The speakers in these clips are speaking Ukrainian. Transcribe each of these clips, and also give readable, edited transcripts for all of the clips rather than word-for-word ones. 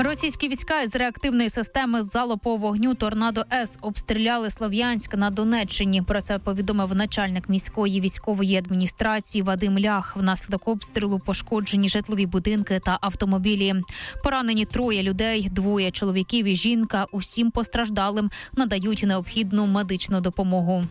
Російські війська із реактивної системи залпового вогню «Торнадо-С» обстріляли Слов'янськ на Донеччині. Про це повідомив начальник міської військової адміністрації Вадим Лях. Внаслідок обстрілу пошкоджені житлові будинки та автомобілі. Поранені 3 людей, 2 чоловіків і жінка. Усім постраждалим надають необхідну медичну допомогу.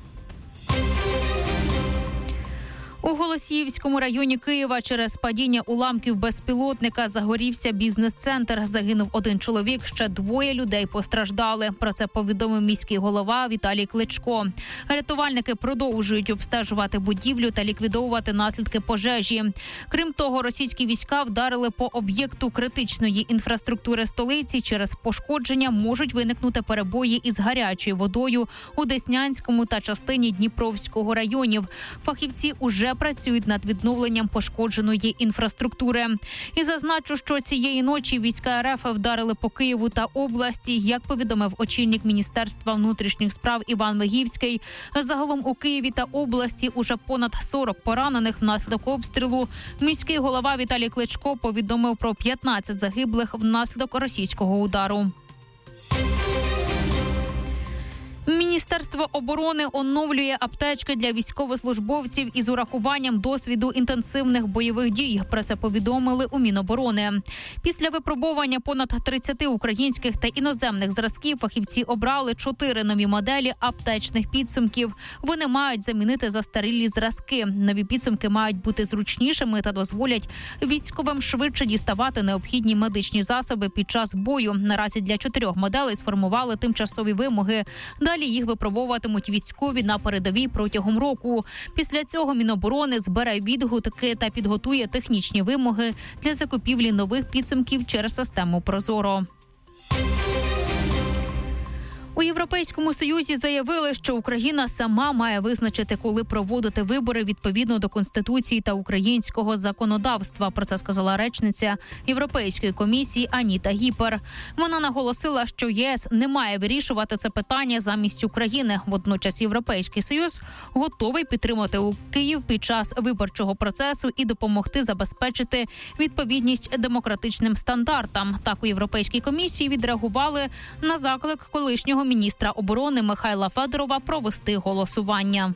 У Голосіївському районі Києва через падіння уламків безпілотника загорівся бізнес-центр. Загинув 1 чоловік, ще 2 людей постраждали. Про це повідомив міський голова Віталій Кличко. Рятувальники продовжують обстежувати будівлю та ліквідовувати наслідки пожежі. Крім того, російські війська вдарили по об'єкту критичної інфраструктури столиці. Через пошкодження можуть виникнути перебої із гарячою водою у Деснянському та частині Дніпровського районів. Фахівці уже працюють над відновленням пошкодженої інфраструктури. І зазначу, що цієї ночі війська РФ вдарили по Києву та області. Як повідомив очільник Міністерства внутрішніх справ Іван Вигівський, загалом у Києві та області уже понад 40 поранених внаслідок обстрілу. Міський голова Віталій Кличко повідомив про 15 загиблих внаслідок російського удару. Міністерство оборони оновлює аптечки для військовослужбовців із урахуванням досвіду інтенсивних бойових дій. Про це повідомили у Міноборони. Після випробування понад 30 українських та іноземних зразків фахівці обрали 4 нові моделі аптечних підсумків. Вони мають замінити застарілі зразки. Нові підсумки мають бути зручнішими та дозволять військовим швидше діставати необхідні медичні засоби під час бою. Наразі для 4 моделей сформували тимчасові вимоги. Далі їх випробовуватимуть військові на передовій протягом року. Після цього Міноборони збере відгуки та підготує технічні вимоги для закупівлі нових підсумків через систему «Прозоро». У Європейському Союзі заявили, що Україна сама має визначити, коли проводити вибори відповідно до Конституції та українського законодавства. Про це сказала речниця Європейської комісії Аніта Гіпер. Вона наголосила, що ЄС не має вирішувати це питання замість України. Водночас Європейський Союз готовий підтримати Київ під час виборчого процесу і допомогти забезпечити відповідність демократичним стандартам. Так у Європейській комісії відреагували на заклик колишнього міністра оборони Михайла Федорова провести голосування.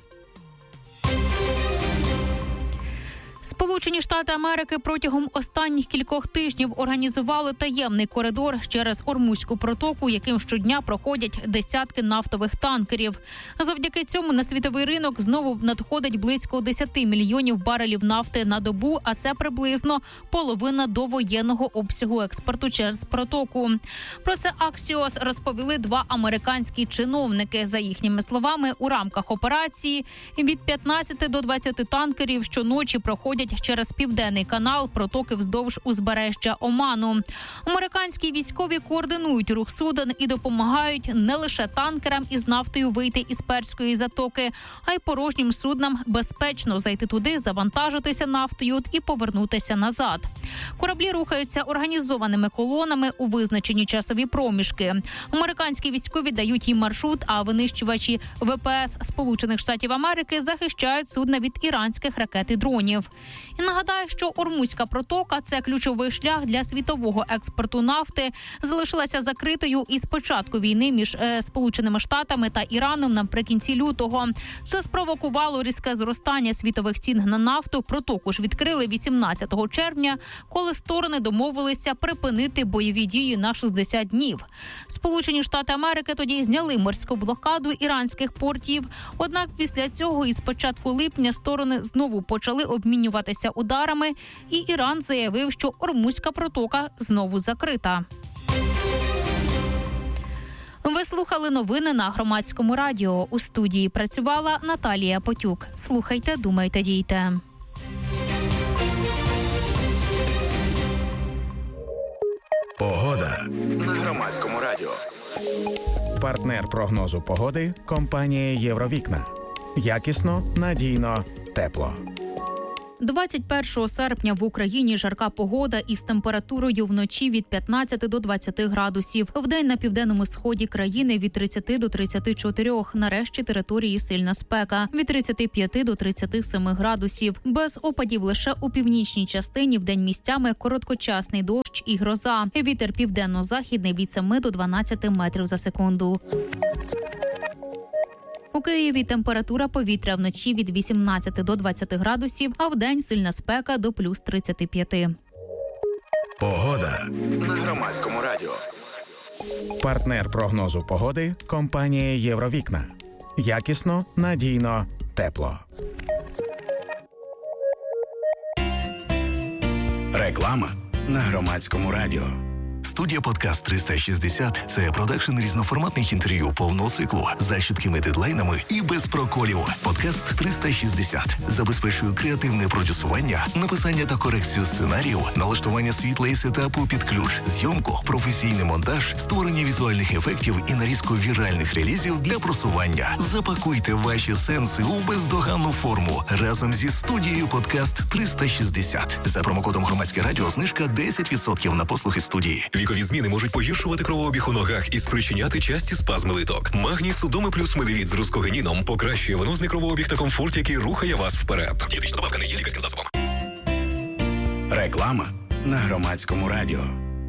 Сполучені Штати Америки протягом останніх кількох тижнів організували таємний коридор через Ормузьку протоку, яким щодня проходять десятки нафтових танкерів. Завдяки цьому на світовий ринок знову надходить близько 10 мільйонів барелів нафти на добу, а це приблизно половина довоєнного обсягу експорту через протоку. Про це Axios розповіли 2 американські чиновники. За їхніми словами, у рамках операції від 15 до 20 танкерів щоночі проходять через Південний канал протоки вздовж узбережжя Оману. Американські військові координують рух суден і допомагають не лише танкерам із нафтою вийти із Перської затоки, а й порожнім суднам безпечно зайти туди, завантажитися нафтою і повернутися назад. Кораблі рухаються організованими колонами у визначені часові проміжки. Американські військові дають їм маршрут, а винищувачі ВПС Сполучених Штатів Америки захищають судна від іранських ракет і дронів. І нагадаю, що Ормузька протока – це ключовий шлях для світового експорту нафти. Залишилася закритою із початку війни між Сполученими Штатами та Іраном наприкінці лютого. Це спровокувало різке зростання світових цін на нафту. Протоку ж відкрили 18 червня, коли сторони домовилися припинити бойові дії на 60 днів. Сполучені Штати Америки тоді зняли морську блокаду іранських портів. Однак після цього із початку липня сторони знову почали обмінюватися ударами, і Іран заявив, що Ормузька протока знову закрита. Ви слухали новини на Громадському радіо. У студії працювала Наталія Потюк. Слухайте, думайте, дійте. Погода на Громадському радіо. Партнер прогнозу погоди – компанія «Євровікна». Якісно, надійно, тепло. 21 серпня в Україні жарка погода із температурою вночі від 15 до 20 градусів. Вдень на південному сході країни від 30 до 34. На решті території сильна спека. Від 35 до 37 градусів. Без опадів лише у північній частині вдень місцями короткочасний дощ і гроза. Вітер південно-західний від 7 до 12 метрів за секунду. У Києві температура повітря вночі від 18 до 20 градусів, а вдень сильна спека до плюс 35. Погода на Громадському радіо. Партнер прогнозу погоди – компанія «Євровікна». Якісно, надійно, тепло. Реклама на Громадському радіо. Студія «Подкаст 360» – це продакшн різноформатних інтерв'ю повного циклу за чіткими дедлайнами і без проколів. «Подкаст 360» забезпечує креативне продюсування, написання та корекцію сценаріїв, налаштування світла і сетапу під ключ, зйомку, професійний монтаж, створення візуальних ефектів і нарізку віральних релізів для просування. Запакуйте ваші сенси у бездоганну форму разом зі студією «Подкаст 360». За промокодом «Громадське радіо» знижка 10% на послуги студії. Вікові зміни можуть погіршувати кровообіг у ногах і спричиняти часті спазми литок. Магній Судоми плюс медивіт з рускогеніном покращує венозний кровообіг та комфорт, який рухає вас вперед. Дієтична добавка не є лікарським засобом. Реклама на Громадському радіо.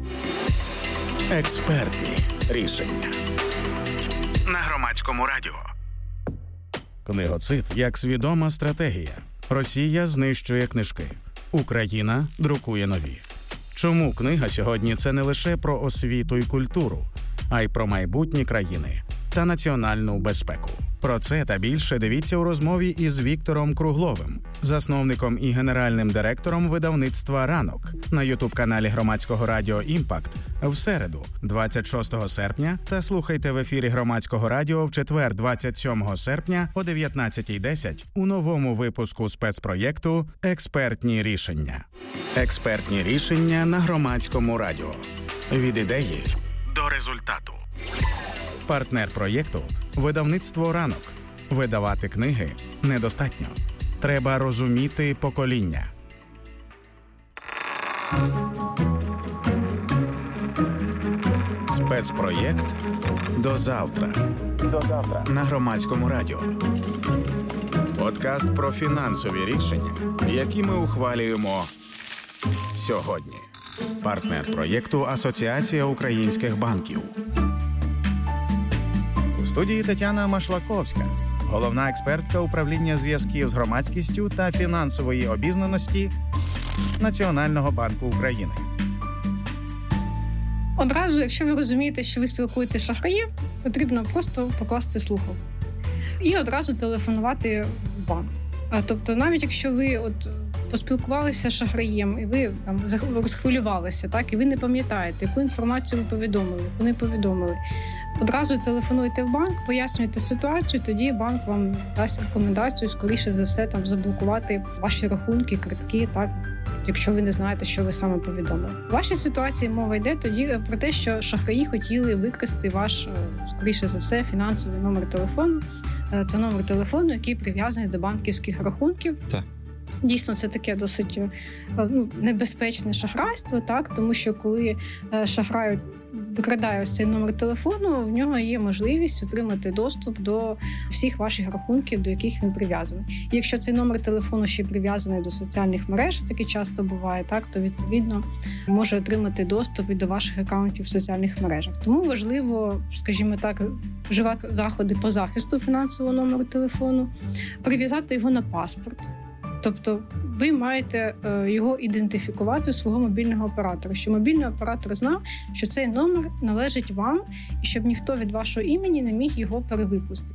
Експертні рішення на Громадському радіо. Книгоцид як свідома стратегія. Росія знищує книжки. Україна друкує нові. Чому книга сьогодні – це не лише про освіту і культуру, а й про майбутні країни та національну безпеку? Про це та більше дивіться у розмові із Віктором Кругловим, засновником і генеральним директором видавництва «Ранок» на ютуб-каналі Громадського радіо «Імпакт» в середу, 26 серпня, та слухайте в ефірі Громадського радіо в четвер, 27 серпня о 19:10 у новому випуску спецпроєкту «Експертні рішення». Експертні рішення на Громадському радіо. Від ідеї до результату. Партнер проєкту – видавництво «Ранок». Видавати книги недостатньо. Треба розуміти покоління. Спецпроєкт «До завтра». На Громадському радіо. Подкаст про фінансові рішення, які ми ухвалюємо сьогодні. Партнер проєкту «Асоціація українських банків». У студії Тетяна Машлаковська, головна експертка управління зв'язків з громадськістю та фінансової обізнаності Національного банку України. Одразу, якщо ви розумієте, що ви спілкуєтеся з шахраєм, потрібно просто покласти слухавку і одразу телефонувати в банк. Тобто, навіть якщо ви поспілкувалися з шахраєм, і ви там розхвилювалися, так, і ви не пам'ятаєте, яку інформацію ви повідомили, яку не повідомили, одразу телефонуйте в банк, пояснюйте ситуацію, тоді банк вам дасть рекомендацію, скоріше за все, там заблокувати ваші рахунки, картки, так, якщо ви не знаєте, що ви саме повідомили. В вашій ситуації мова йде тоді про те, що шахраї хотіли викрасти ваш, скоріше за все, фінансовий номер телефону. Це номер телефону, який прив'язаний до банківських рахунків. Так. Дійсно, це таке досить небезпечне шахрайство, так, тому що коли шахрай викрадає ось цей номер телефону, в нього є можливість отримати доступ до всіх ваших рахунків, до яких він прив'язаний. І якщо цей номер телефону ще прив'язаний до соціальних мереж, таке часто буває, так, то відповідно може отримати доступ і до ваших акаунтів в соціальних мережах. Тому важливо, скажімо так, вживати заходи по захисту фінансового номеру телефону, прив'язати його на паспорт. Тобто ви маєте його ідентифікувати у свого мобільного оператора, щоб мобільний оператор знав, що цей номер належить вам, і щоб ніхто від вашого імені не міг його перевипустити.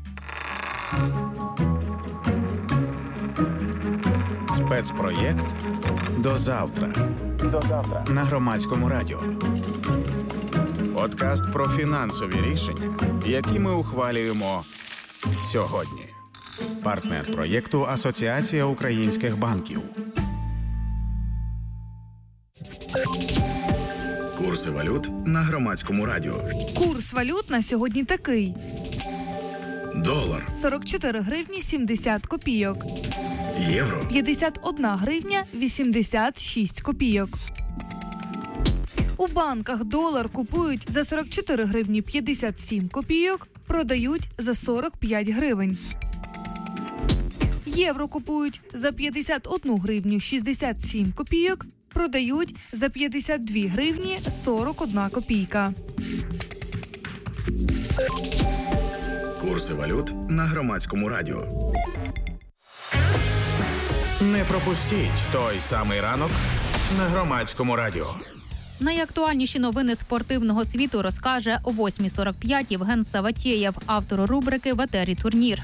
Спецпроєкт «До завтра» на Громадському радіо. Подкаст про фінансові рішення, які ми ухвалюємо сьогодні. Партнер проєкту «Асоціація українських банків». Курси валют на Громадському радіо. Курс валют на сьогодні такий. Долар 44 гривні 70 копійок. Євро. 51 гривня 86 копійок. У банках долар купують за 44 гривні 57 копійок, продають за 45 гривень. Євро купують за 51 гривню 67 копійок, продають за 52 гривні 41 копійка. Курси валют на Громадському радіо. Не пропустіть той самий ранок на Громадському радіо. Найактуальніші новини спортивного світу розкаже о 8:45 Євген Саватєєв, автор рубрики «В етері турнір».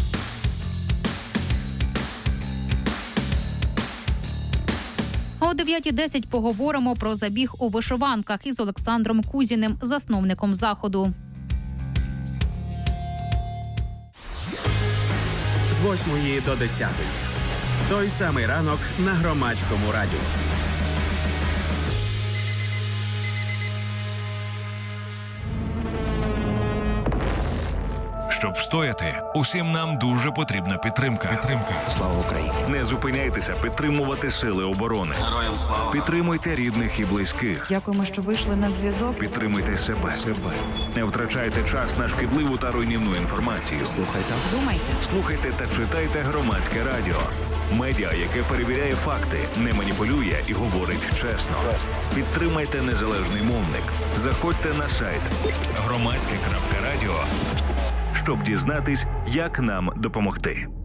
О 9:10 поговоримо про забіг у вишиванках із Олександром Кузіним, засновником заходу. З 8 до 10. Той самий ранок на Громадському радіо. Щоб встояти, усім нам дуже потрібна підтримка. Слава Україні! Не зупиняйтеся підтримувати сили оборони. Героям слава! Підтримуйте рідних і близьких. Дякуємо, що вийшли на зв'язок. Підтримуйте себе. Не втрачайте час на шкідливу та руйнівну інформацію. Слухайте та читайте Громадське радіо. Медіа, яке перевіряє факти, не маніпулює і говорить чесно. Підтримайте незалежний мовник. Заходьте на сайт громадське.радіо, щоб дізнатись, як нам допомогти.